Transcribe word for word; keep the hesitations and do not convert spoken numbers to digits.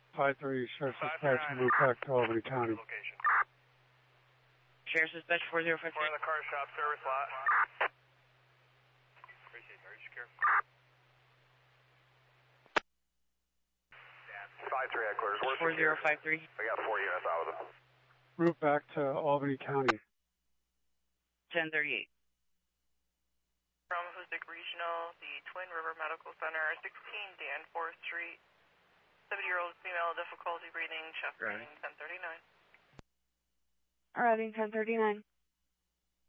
five thirty, Sheriff's Dispatch, move back to Albany County. Sheriff's Dispatch four zero five three. We're in the car shop service lot. five three headquarters. four zero five three. We got four units out of them. Move back to Albany County. ten thirty-eight. From Hoosick Regional, the Twin River Medical Center, sixteen Danforth Street. seventy-year-old female, difficulty breathing, chest breathing, ten thirty-nine. Arriving ten thirty-nine.